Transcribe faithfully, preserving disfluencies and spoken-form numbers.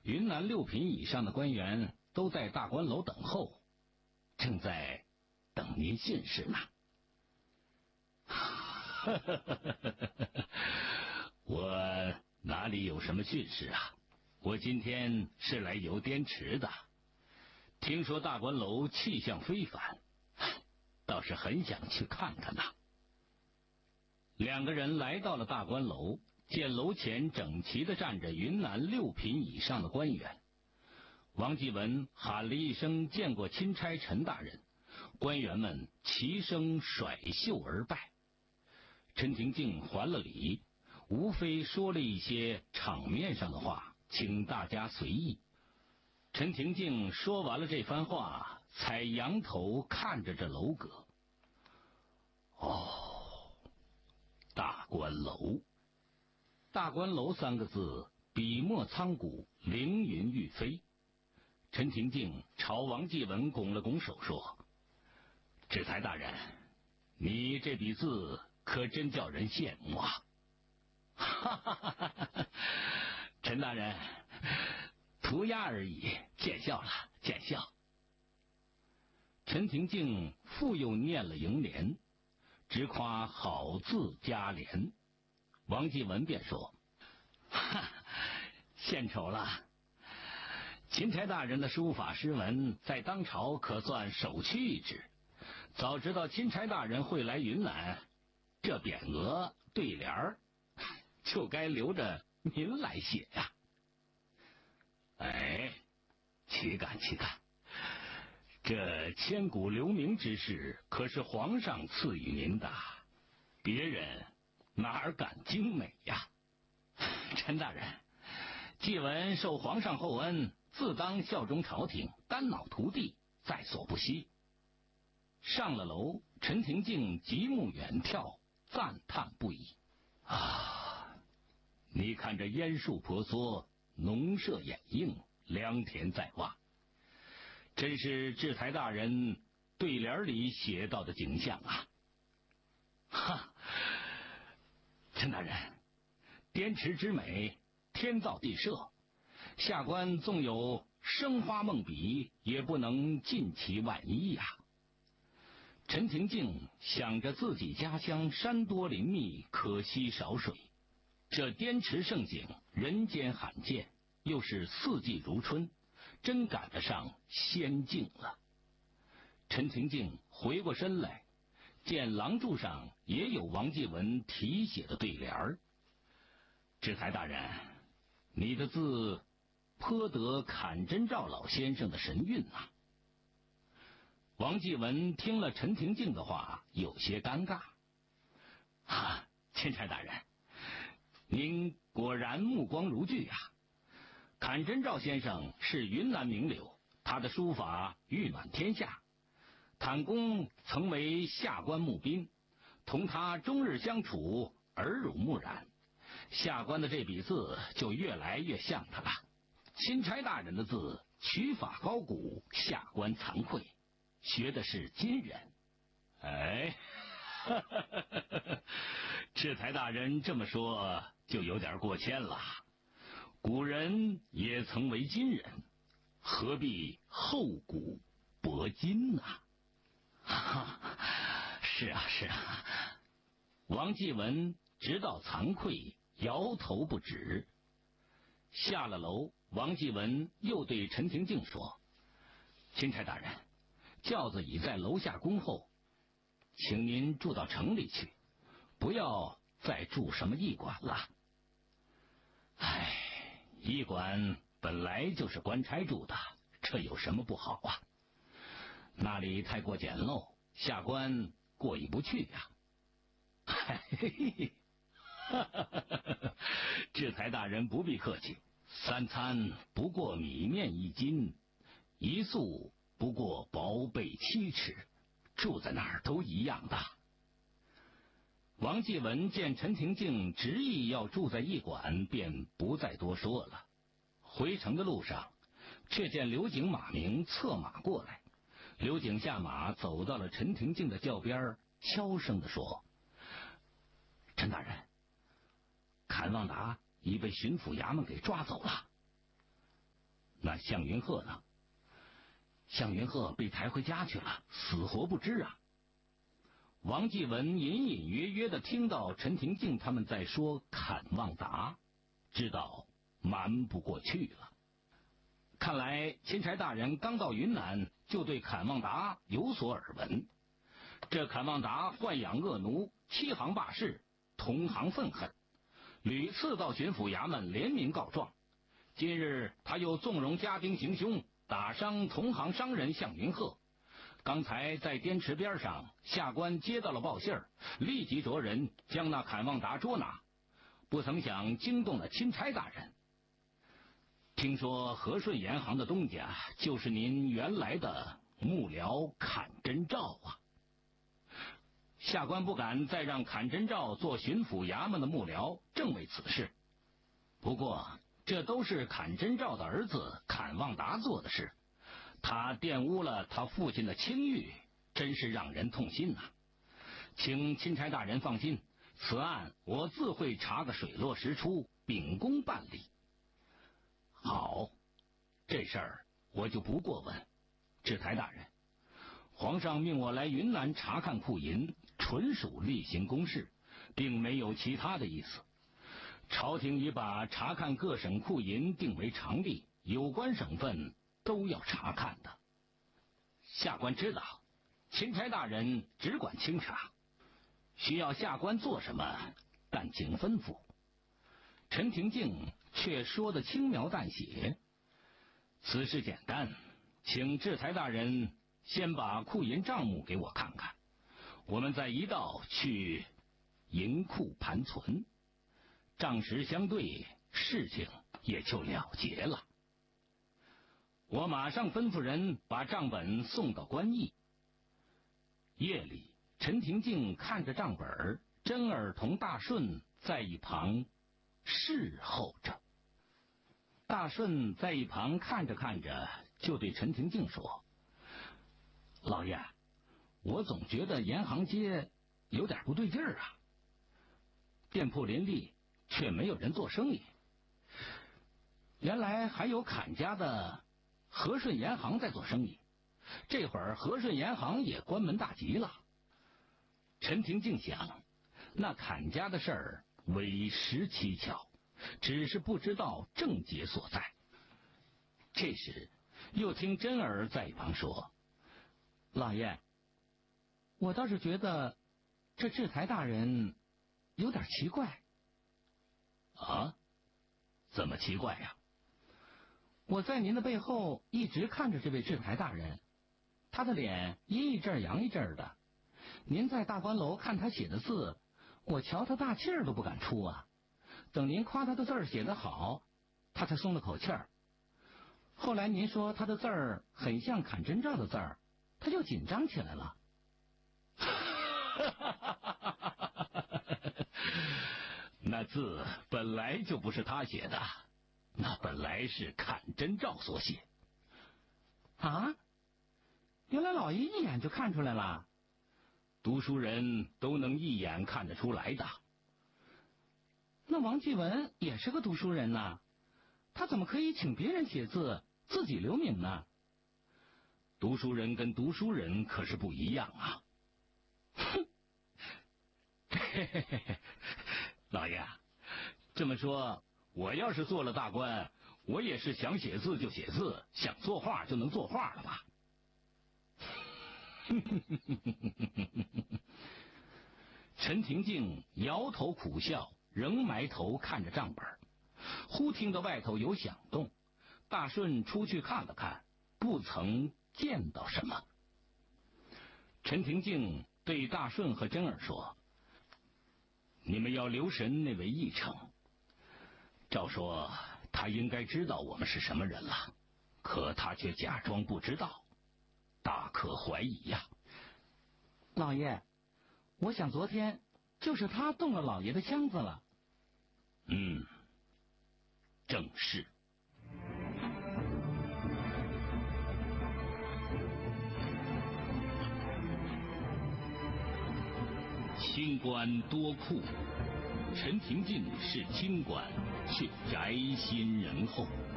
云南六品以上的官员都在大观楼等候，正在等您训示呢。我哪里有什么训示啊？我今天是来游滇池的，听说大观楼气象非凡，倒是很想去看看呐。两个人来到了大观楼，见楼前整齐地站着云南六品以上的官员。王继文喊了一声见过钦差陈大人，官员们齐声甩袖而拜。陈廷敬还了礼，无非说了一些场面上的话，请大家随意。陈廷敬说完了这番话，才仰头看着这楼阁。哦，大观楼。大观楼三个字笔墨苍古，凌云欲飞。陈廷敬朝王继文拱了拱手说：制裁大人，你这笔字可真叫人羡慕啊！哈哈哈哈！陈大人，涂鸦而已，见笑了，见笑。陈廷敬复又念了楹联，直夸好字佳联。王继文便说：哈，献丑了。钦差大人的书法诗文在当朝可算首屈一指，早知道钦差大人会来云南，这匾额对联儿就该留着您来写呀。哎，岂敢岂敢，这千古留名之事可是皇上赐予您的，别人哪儿敢精美呀？陈大人，继文受皇上厚恩，自当效忠朝廷，肝脑涂地，在所不惜。上了楼，陈廷敬极目远眺，赞叹不已。啊，你看这烟树婆娑，农舍掩映，良田在望，真是制裁大人对联里写到的景象啊！哈，陈大人，滇池之美，天造地设，下官纵有生花梦笔，也不能尽其万一呀。陈廷敬想着自己家乡山多林密，可惜少水，这滇池盛景人间罕见，又是四季如春，真赶得上仙境了。陈廷敬回过身来，见廊柱上也有王继文题写的对联儿。制裁大人，你的字颇得坎真照老先生的神韵啊。王继文听了陈廷敬的话，有些尴尬。啊，钦差大人，您果然目光如炬啊！坎真照先生是云南名流，他的书法誉满天下。坎公曾为下官募兵，同他终日相处，耳濡目染，下官的这笔字就越来越像他了。钦差大人的字取法高古，下官惭愧，学的是金人。哎，哈哈哈哈，制裁大人这么说就有点过谦了。古人也曾为金人，何必厚古薄今呢？啊，是啊是啊。王继文直到惭愧，摇头不止。下了楼，王继文又对陈廷敬说：钦差大人，轿子已在楼下恭候，请您住到城里去，不要再住什么驿馆了。唉，驿馆本来就是官差住的，这有什么不好啊？那里太过简陋，下官过意不去呀、啊。嘿嘿嘿，哈哈哈哈，制裁大人不必客气，三餐不过米面一斤，一宿不过薄被七尺，住在哪儿都一样的。王继文见陈廷敬执意要住在驿馆，便不再多说了。回城的路上，却见刘景马明策马过来。刘景下马走到了陈廷敬的轿边，悄声地说：陈大人，坎旺达已被巡抚衙门给抓走了。 那向云鹤呢？向云鹤被抬回家去了，死活不知啊。王继文隐隐约约的听到陈廷敬他们在说砍旺达，知道瞒不过去了。看来钦差大人刚到云南就对砍旺达有所耳闻。这砍旺达豢养恶奴，欺行霸市，同行愤恨，屡次到巡抚衙门联名告状。今日他又纵容家丁行凶，打伤同行商人向云鹤。刚才在滇池边上，下官接到了报信儿，立即着人将那砍旺达捉拿，不曾想惊动了钦差大人。听说和顺盐行的东家就是您原来的幕僚砍真照啊。下官不敢再让砍真照做巡抚衙门的幕僚，正为此事。不过这都是砍真照的儿子砍旺达做的事，他玷污了他父亲的清誉，真是让人痛心呐、啊。请钦差大人放心，此案我自会查个水落石出，秉公办理。好，这事儿我就不过问。制台大人，皇上命我来云南查看库银，纯属例行公事，并没有其他的意思。朝廷已把查看各省库银定为常例，有关省份都要查看的。下官知道，钦差大人只管清查，需要下官做什么，但请吩咐。陈廷敬却说得轻描淡写，此事简单，请制裁大人先把库银账目给我看看，我们再一道去银库盘存，账实相对，事情也就了结了。我马上吩咐人把账本送到官驿。夜里，陈廷敬看着账本，真儿同大顺在一旁侍候着。大顺在一旁看着看着，就对陈廷敬说：“老爷，我总觉得盐行街有点不对劲儿啊，店铺林立，却没有人做生意。原来还有砍家的和顺盐行在做生意，这会儿和顺盐行也关门大吉了。”陈廷敬想，那砍家的事儿委实蹊跷，只是不知道症结所在。这时又听真儿在一旁说：“老爷，我倒是觉得这制台大人有点奇怪。”啊？怎么奇怪呀？我在您的背后一直看着这位制台大人，他的脸阴一阵阳一阵的。您在大观楼看他写的字，我瞧他大气儿都不敢出啊。等您夸他的字儿写得好，他才松了口气儿。后来您说他的字儿很像砍真照的字儿，他就紧张起来了。那字本来就不是他写的，那本来是砍真照所写。啊？原来老爷一眼就看出来了？读书人都能一眼看得出来的。那王继文也是个读书人呐，他怎么可以请别人写字，自己留名呢？读书人跟读书人可是不一样啊。哼，老爷，这么说，我要是做了大官，我也是想写字就写字，想作画就能作画了吧？陈廷敬摇头苦笑，仍埋头看着账本。忽听到外头有响动，大顺出去看了看，不曾见到什么。陈廷敬对大顺和真儿说：“你们要留神那位义成，照说他应该知道我们是什么人了，可他却假装不知道，大可怀疑呀。”老爷，我想昨天就是他动了老爷的枪子了。嗯，正是。清官多库，陈廷敬是清官，却宅心仁厚。